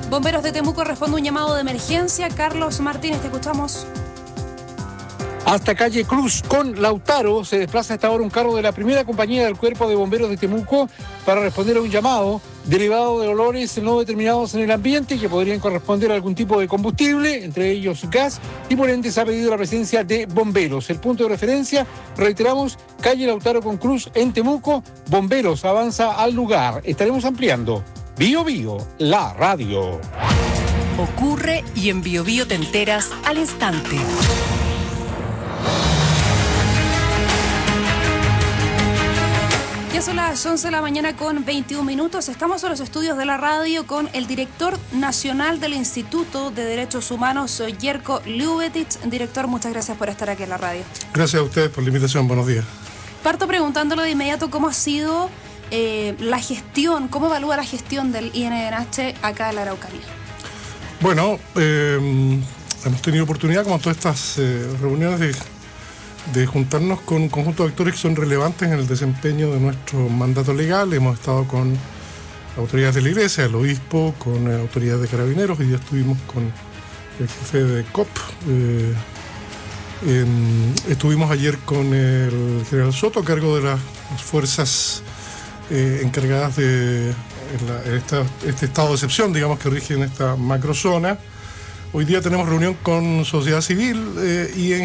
Bomberos de Temuco responde un llamado de emergencia. Carlos Martínez, te escuchamos. Hasta calle Cruz con Lautaro se desplaza hasta ahora un carro de la primera compañía del Cuerpo de Bomberos de Temuco para responder a un llamado derivado de olores no determinados en el ambiente que podrían corresponder a algún tipo de combustible, entre ellos gas, y por ende se ha pedido la presencia de bomberos. El punto de referencia, reiteramos, calle Lautaro con Cruz en Temuco. Bomberos avanza al lugar. Estaremos ampliando. Bio Bio, la radio. Ocurre y en Bio Bio te enteras al instante. Ya son las 11 de la mañana con 21 minutos. Estamos en los estudios de la radio con el director nacional del Instituto de Derechos Humanos, Jerko Ljubetic. Director, muchas gracias por estar aquí en la radio. Gracias a ustedes por la invitación. Buenos días. Parto preguntándole de inmediato cómo ha sido la gestión, cómo evalúa la gestión del INDH acá en la Araucanía. Bueno, hemos tenido oportunidad, como todas estas reuniones, de juntarnos con un conjunto de actores que son relevantes en el desempeño de nuestro mandato legal. Hemos estado con autoridades de la Iglesia, el obispo, con autoridades de carabineros, y ya estuvimos con el jefe de COP. Estuvimos ayer con el general Soto a cargo de las fuerzas encargadas de este estado de excepción, digamos, que rige en esta macrozona. Hoy día tenemos reunión con sociedad civil y en